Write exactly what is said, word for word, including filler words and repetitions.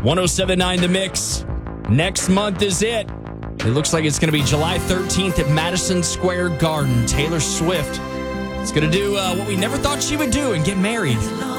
one oh seven point nine The Mix. Next month is it. It looks like it's going to be July thirteenth at Madison Square Garden. Taylor Swift is going to do uh, what we never thought she would do and get married.